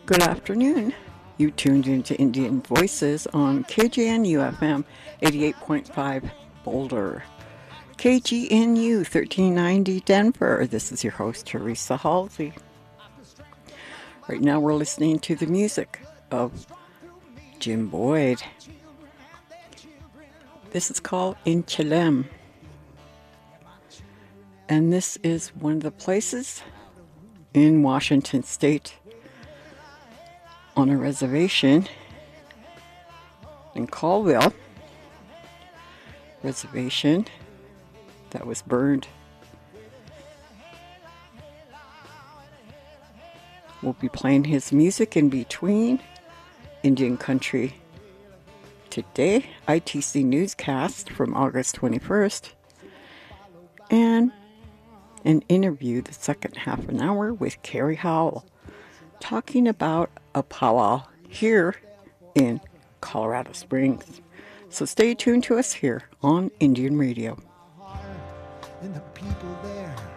Good afternoon. You tuned into Indian Voices on KGNU FM 88.5 Boulder. KGNU 1390 Denver. This is your host, Teresa Halsey. Right now we're listening to the music of Jim Boyd. This is called In Chelem. And this is one of the places in Washington State on a reservation in Colville. Reservation that was burned. We'll be playing his music in between Indian Country Today, ITC newscast from August 21st, and an interview the second half an hour with Carrie Howell, talking about a powwow here in Colorado Springs. So stay tuned to us here on Indian Radio. And the people there